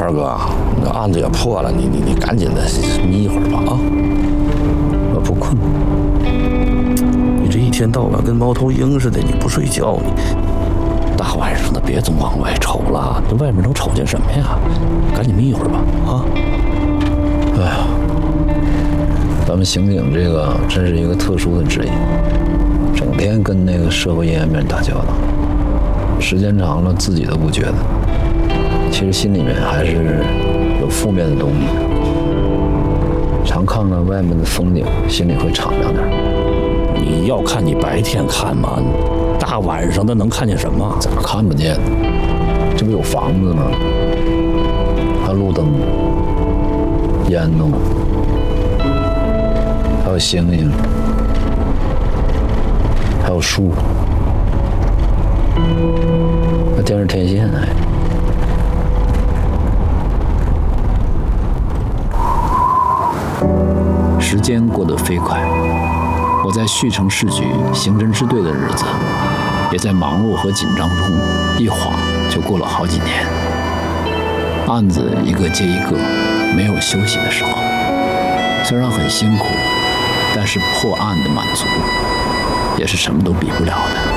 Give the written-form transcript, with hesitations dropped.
川哥，那案子也破了，你赶紧的眯一会儿吧啊！ 我不困，你这一天到晚跟猫头鹰似的，你不睡觉你。 大晚上的别总往外瞅了，这外面能瞅见什么呀？赶紧眯一会儿吧啊！ 哎呀，咱们刑警这个真是一个特殊的职业，整天跟那个社会阴暗面打交道，时间长了自己都不觉得，其实心里面还是有负面的东西。常看看外面的风景，心里会敞亮点。 你要看你白天看吗？大晚上的能看见什么？ 咋看不见？这不有房子吗？还有路灯、烟囱，还有星星，还有树，还电视天线还。时间过得飞快，我在旭城市局刑侦支队的日子，也在忙碌和紧张中，一晃就过了好几年。案子一个接一个，没有休息的时候。虽然很辛苦，但是破案的满足，也是什么都比不了的。